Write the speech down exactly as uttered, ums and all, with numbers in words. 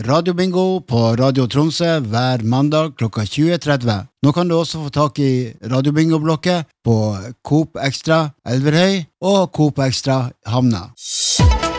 radiobingo på Radio Tromsø hver mandag klokka tjue tretti. Nå kan du også få tak i radiobingo-blokket på Coop Extra Elverhøy og Coop Extra Hamna.